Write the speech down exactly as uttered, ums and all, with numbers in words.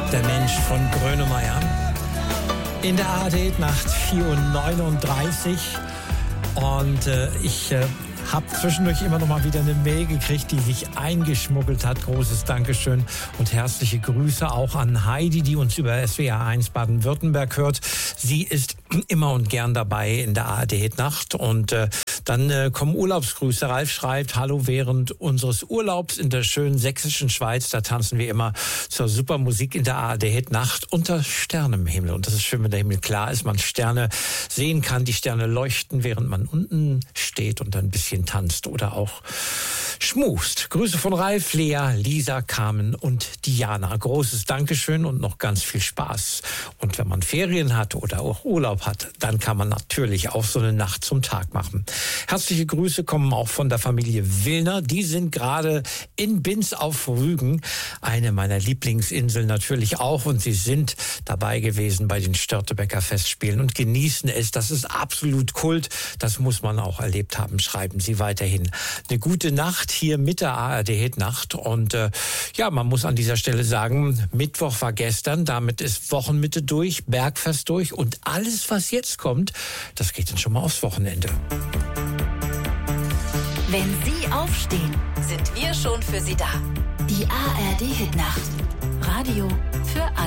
Der Mensch von Grönemeyer. In der A R D-Nacht vier Uhr neununddreißig. Und äh, ich äh, habe zwischendurch immer noch mal wieder eine Mail gekriegt, die sich eingeschmuggelt hat. Großes Dankeschön und herzliche Grüße auch an Heidi, die uns über S W R eins Baden-Württemberg hört. Sie ist immer und gern dabei in der A R D-Nacht. Und äh, dann äh, kommen Urlaubsgrüße. Ralf schreibt, hallo, während unseres Urlaubs in der schönen sächsischen Schweiz, da tanzen wir immer zur super Musik in der A R D-Nacht unter Sternen im Himmel. Und das ist schön, wenn der Himmel klar ist, man Sterne sehen kann, die Sterne leuchten, während man unten steht und ein bisschen tanzt oder auch schmust. Grüße von Ralf, Lea, Lisa, Carmen und Diana. Großes Dankeschön und noch ganz viel Spaß. Und wenn man Ferien hat oder auch Urlaub hat, dann kann man natürlich auch so eine Nacht zum Tag machen. Herzliche Grüße kommen auch von der Familie Willner. Die sind gerade in Binz auf Rügen, eine meiner Lieblingsinseln natürlich auch. Und sie sind dabei gewesen bei den Störtebeker Festspielen und genießen es. Das ist absolut Kult. Das muss man auch erlebt haben. Schreiben Sie weiterhin eine gute Nacht hier mit der A R D-Nacht. Und äh, ja, man muss an dieser Stelle sagen, Mittwoch war gestern. Damit ist Wochenmitte durch, Bergfest durch. Und alles, was jetzt kommt, das geht dann schon mal aufs Wochenende. Wenn Sie aufstehen, sind wir schon für Sie da. Die A R D-Nacht. Radio für alle.